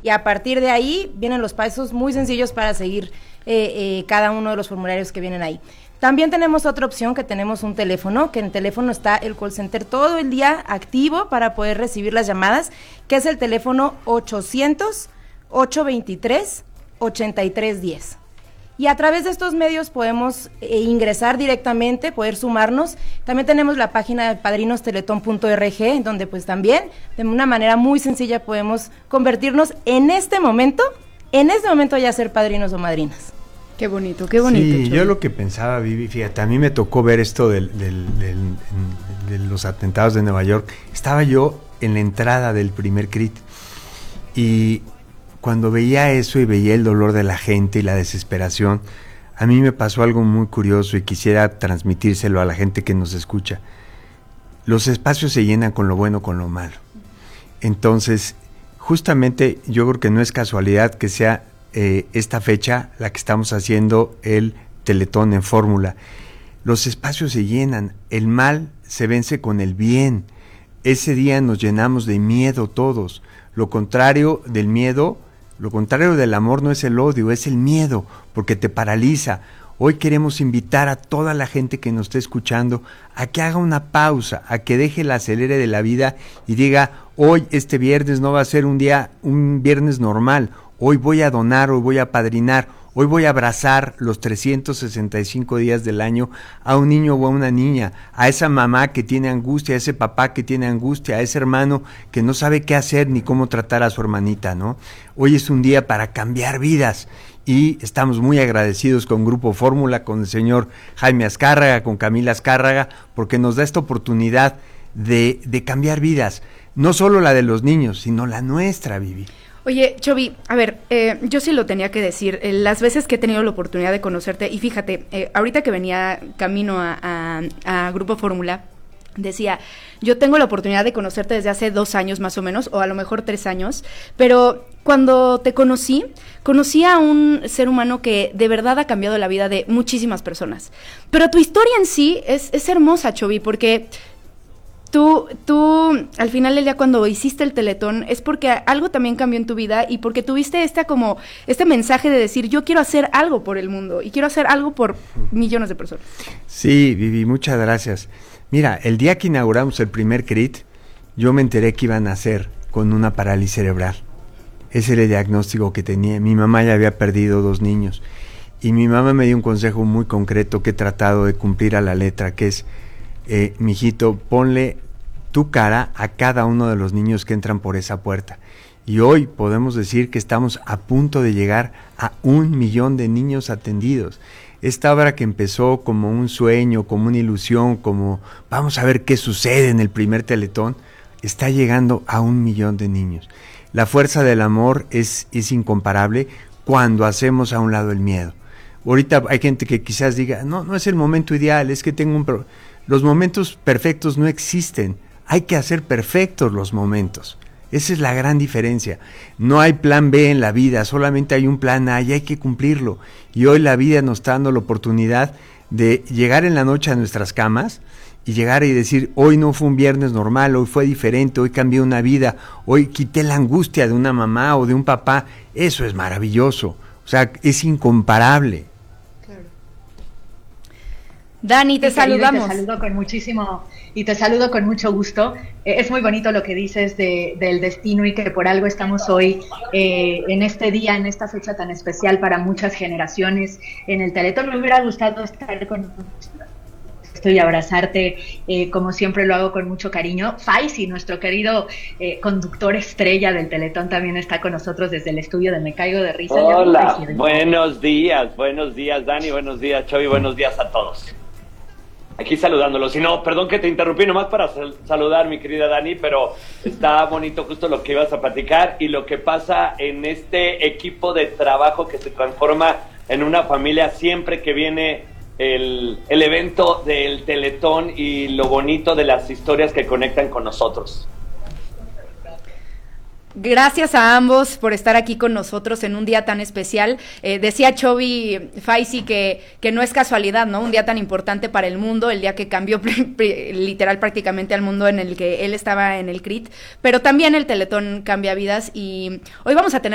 y a partir de ahí vienen los pasos muy sencillos para seguir cada uno de los formularios que vienen ahí. También tenemos otra opción, que tenemos un teléfono, que en el teléfono está el call center todo el día activo para poder recibir las llamadas, que es el teléfono 800-823-8310. Y a través de estos medios podemos ingresar directamente, poder sumarnos. También tenemos la página de padrinosteletón.org, en donde pues también de una manera muy sencilla podemos convertirnos en este momento ya ser padrinos o madrinas. Qué bonito, qué bonito. Sí, yo lo que pensaba, Vivi, fíjate, a mí me tocó ver esto de los atentados de Nueva York. Estaba yo en la entrada del primer CRIT y cuando veía eso y veía el dolor de la gente y la desesperación, a mí me pasó algo muy curioso y quisiera transmitírselo a la gente que nos escucha. Los espacios se llenan con lo bueno, con lo malo. Entonces, justamente yo creo que no es casualidad que sea esta fecha la que estamos haciendo el Teletón en Fórmula. Los espacios se llenan, el mal se vence con el bien. Ese día nos llenamos de miedo todos. Lo contrario del miedo, lo contrario del amor no es el odio, es el miedo, porque te paraliza. Hoy queremos invitar a toda la gente que nos esté escuchando a que haga una pausa, a que deje el acelere de la vida y diga, hoy este viernes no va a ser un viernes normal. Hoy voy a donar, hoy voy a padrinar, hoy voy a abrazar los 365 días del año a un niño o a una niña, a esa mamá que tiene angustia, a ese papá que tiene angustia, a ese hermano que no sabe qué hacer ni cómo tratar a su hermanita, ¿no? Hoy es un día para cambiar vidas y estamos muy agradecidos con Grupo Fórmula, con el señor Jaime Azcárraga, con Camila Azcárraga, porque nos da esta oportunidad de cambiar vidas, no solo la de los niños, sino la nuestra, Vivi. Oye, Chovy, a ver, yo sí lo tenía que decir, las veces que he tenido la oportunidad de conocerte, y fíjate, ahorita que venía camino a Grupo Fórmula, decía, yo tengo la oportunidad de conocerte desde hace 2 años más o menos, o a lo mejor 3 años, pero cuando te conocí a un ser humano que de verdad ha cambiado la vida de muchísimas personas. Pero tu historia en sí es hermosa, Chovy, porque Tú, al final del día, cuando hiciste el Teletón, es porque algo también cambió en tu vida y porque tuviste este mensaje de decir, yo quiero hacer algo por el mundo y quiero hacer algo por millones de personas. Sí, Vivi, muchas gracias. Mira, el día que inauguramos el primer CRIT, yo me enteré que iba a nacer con una parálisis cerebral. Ese era el diagnóstico que tenía. Mi mamá ya había perdido 2 niños y mi mamá me dio un consejo muy concreto que he tratado de cumplir a la letra, que es, mijito, ponle tu cara a cada uno de los niños que entran por esa puerta. Y hoy podemos decir que estamos a punto de llegar a 1 millón de niños atendidos. Esta obra que empezó como un sueño, como una ilusión, como vamos a ver qué sucede en el primer Teletón, está llegando a 1 millón de niños. La fuerza del amor es incomparable cuando hacemos a un lado el miedo. Ahorita hay gente que quizás diga, no es el momento ideal, es que tengo los momentos perfectos no existen. Hay que hacer perfectos los momentos. Esa es la gran diferencia. No hay plan B en la vida, solamente hay un plan A y hay que cumplirlo. Y hoy la vida nos está dando la oportunidad de llegar en la noche a nuestras camas y llegar y decir, hoy no fue un viernes normal, hoy fue diferente, hoy cambié una vida, hoy quité la angustia de una mamá o de un papá. Eso es maravilloso. O sea, es incomparable. Claro. Dani, te saludamos. Te saludo con mucho gusto. Es muy bonito lo que dices del destino y que por algo estamos hoy en este día, en esta fecha tan especial para muchas generaciones en el Teletón. Me hubiera gustado estar con esto y abrazarte, como siempre lo hago con mucho cariño. Faisy, nuestro querido conductor estrella del Teletón, también está con nosotros desde el estudio de Me Caigo de Risa. Hola, buenos días Dani, buenos días Chovy, buenos días a todos. Aquí saludándolos. Y no, perdón que te interrumpí, nomás para saludar, mi querida Dani, pero está bonito justo lo que ibas a platicar y lo que pasa en este equipo de trabajo que se transforma en una familia siempre que viene el evento del Teletón y lo bonito de las historias que conectan con nosotros. Gracias a ambos por estar aquí con nosotros en un día tan especial. Decía Chovy, Faisy, que no es casualidad, ¿no? Un día tan importante para el mundo, el día que cambió literal prácticamente al mundo en el que él estaba en el CRIT, pero también el Teletón cambia vidas y hoy vamos a tener